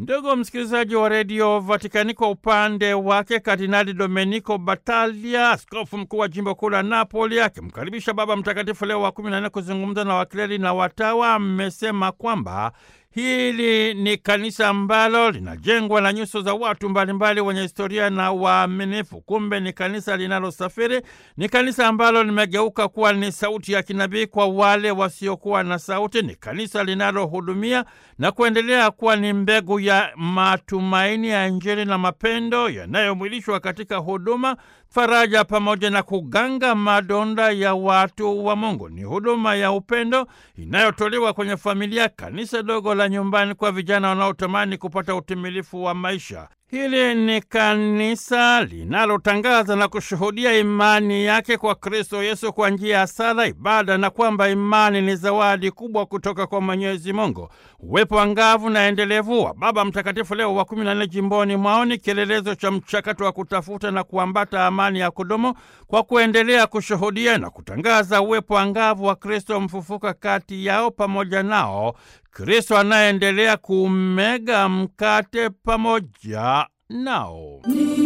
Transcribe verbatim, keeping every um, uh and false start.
Ndugu msikilizaji wa redio Vatikani, kwa upande wake Kardinali Domenico Battaglia, askofu mkuu wa jimbo kuu la Napoli, akimkaribisha Baba Mtakatifu Leo wa kumi na nne kuzungumza na wakleri na watawa, amesema kwamba hili ni kanisa ambalo linajengwa na nyuso za watu mbalimbali wenye historia na waaminifu. Kumbe ni kanisa linalosafiri, ni kanisa ambalo limegeuka kuwa ni sauti ya kinabii kwa wale wasiokuwa na sauti, ni kanisa linalohudumia na kuendelea kuwa ni mbegu ya matumaini ya Injili na mapendo yanayomwilishwa katika huduma, faraja pamoja na kuganga madonda ya watu wa Mungu. Ni huduma ya upendo inayotolewa kwenye familia, kanisa dogo la nyumbani kwa vijana wanaotamani kupata utimilifu wa maisha. Hili ni kanisa linalotangaza na kushuhudia imani yake kwa Kristo Yesu kwa njia ya sala, ibada, na kwamba imani ni zawadi kubwa kutoka kwa Mwenyezi Mungu. Uwepo angavu na endelevu wa Baba Mtakatifu Leo wa kumi na nne jimboni mwao ni kielelezo cha mchakato wa kutafuta na kuambata amani ya kudumu kwa kuendelea kushuhudia na kutangaza uwepo angavu wa Kristo mfufuka kati yao pamoja nao, Kristo anayeendelea kumega mkate pamoja nao.